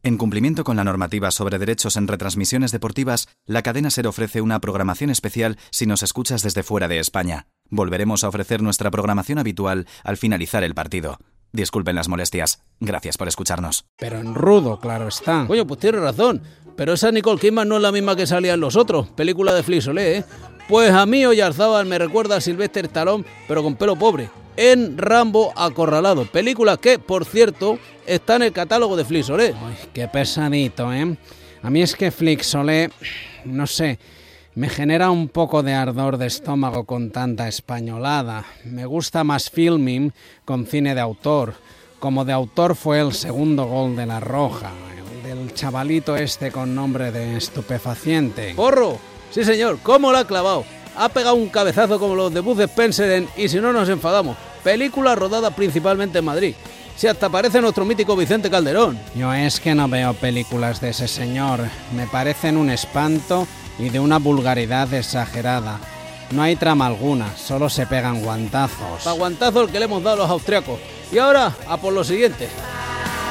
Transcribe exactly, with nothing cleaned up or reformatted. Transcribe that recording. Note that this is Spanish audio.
En cumplimiento con la normativa sobre derechos en retransmisiones deportivas, la cadena SER ofrece una programación especial si nos escuchas desde fuera de España. Volveremos a ofrecer nuestra programación habitual al finalizar el partido. Disculpen las molestias. Gracias por escucharnos. Pero en rudo, claro está. Coño, pues tienes razón. Pero esa Nicole Kidman no es la misma que salía en Los Otros, película de Flixolé, ¿eh? Pues a mí Oyarzábal me recuerda a Sylvester Stallone, pero con pelo pobre, en Rambo Acorralado, película que, por cierto, está en el catálogo de Flixolé. Uy, qué pesadito, ¿eh? A mí es que Flixolé, no sé, me genera un poco de ardor de estómago con tanta españolada. Me gusta más filming con cine de autor. Como de autor fue el segundo gol de La Roja, el del chavalito este con nombre de estupefaciente. ¡Porro! Sí, señor, ¿cómo lo ha clavado? Ha pegado un cabezazo como los de Bud Spencer en Y si no nos enfadamos, película rodada principalmente en Madrid. Si hasta parece nuestro mítico Vicente Calderón. Yo es que no veo películas de ese señor. Me parecen un espanto y de una vulgaridad exagerada. No hay trama alguna, solo se pegan guantazos. Pa' guantazo el que le hemos dado a los austriacos. Y ahora, a por lo siguiente.